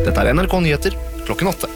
Dette NRK Nyheter, klokken 8.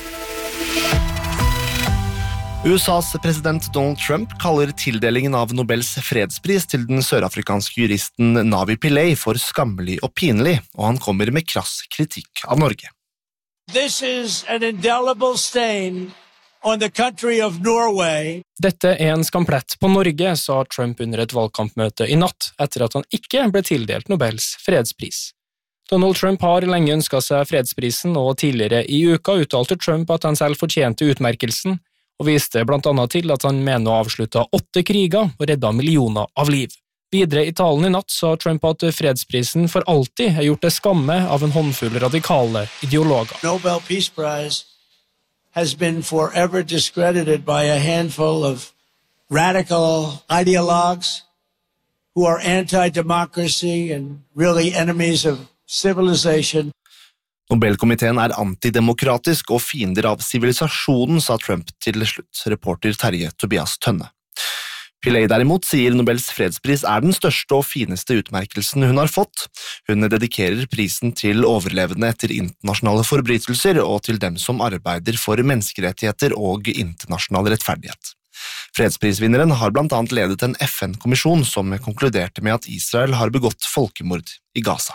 USAs president Donald Trump kaller tildelingen av Nobels fredspris til den sørafrikanske juristen Navi Pillay for skammelig og pinlig, og han kommer med krass kritikk av Norge. This is an indelible stain on the country of Norway. Dette en skamplett på Norge, sa Trump under et valgkampmøte i natt, etter at han ikke ble tildelt Nobels fredspris. Donald Trump har lenge ønsket seg fredsprisen, og tidligere i uka uttalte Trump at han selv fortjente utmerkelsen, og viste blant annet til at han mener å ha avsluttet 8 kriger og reddet millioner av liv. Videre i talen i natt sa Trump at fredsprisen for alltid er gjort til skamme av en håndfull radikale ideologer. Nobel Peace Prize has been forever discredited by a handful of radical ideologues who are anti-democracy and really enemies of civilization. Nobelkomiteen antidemokratisk og fiender av sivilisasjonen, sa Trump til slutt, reporter Terje Tobias Tønne. Pillay derimot sier Nobels fredspris den største og fineste utmerkelsen hun har fått. Hun dedikerer prisen til overlevende etter internasjonale forbrytelser og til dem som arbeider for menneskerettigheter og internasjonal rettferdighet. Fredsprisvinneren har blant annet ledet en FN-kommisjon som konkluderte med at Israel har begått folkemord i Gaza.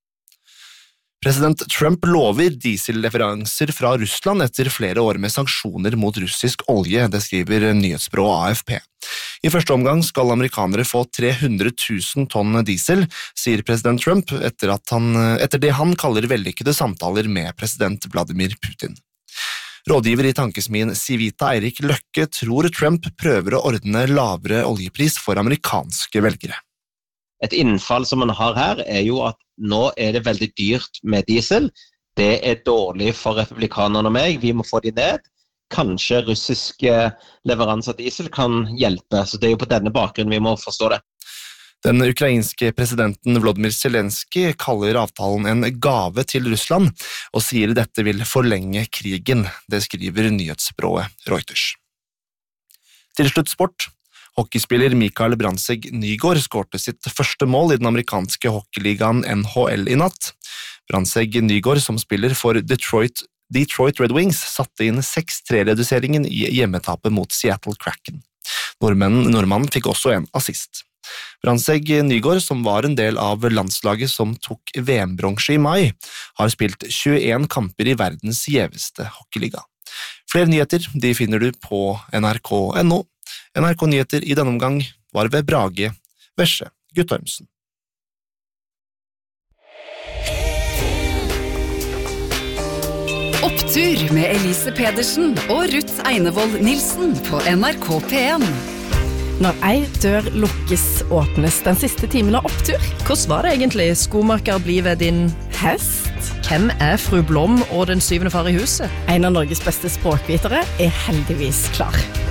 President Trump lover dieselleveranser fra Russland etter flere år med sanksjoner mot russisk olje, det skriver nyhetsbyrået AFP. I første omgang skal amerikanere få 300 000 tonn diesel, sier president Trump etter det han kaller vellykkede samtaler med president Vladimir Putin. Rådgiver i tankesmien Civita Eirik Løkke tror Trump prøver å ordne lavere oljepris for amerikanske velgere. Et innfall som man har her jo at nå det veldig dyrt med diesel. Det dårlig for republikanerne og meg. Vi må få de ned. Kanskje russiske leveranser av diesel kan hjelpe. Så det jo på denne bakgrunnen vi må forstå det. Den ukrainske presidenten Volodymyr Zelensky kaller avtalen en gave til Russland, og sier dette vil forlenge krigen. Det skriver nyhetsbyrået Reuters. Til slutt sport. Hockeyspiller Mikael Brandtzæg Nygaard skårte sitt første mål i den amerikanske hockeyligaen NHL i natt. Brandtzæg Nygaard, som spiller for Detroit Red Wings, satte inn 6-3-reduseringen i hjemmetapet mot Seattle Kraken. Nordmannen fikk også en assist. Brandtzæg Nygaard, som var en del av landslaget som tok VM-bronse i mai, har spilt 21 kamper i verdens gjeveste hockeyliga. Flere nyheter de finner du på nrk.no. NRK Nyheter i denne omgang var ved Brage Vesje Guttormsen. Opptur med Elise Pedersen og Ruth Einevold Nilsen på NRK P1. Når ei dør lukkes, åpnes den siste timen av Opptur. Hvordan var det egentlig? Skomaker blir ved din hest? Hvem fru Blom og den syvende far i huset? En av Norges beste språkvitere heldigvis klar.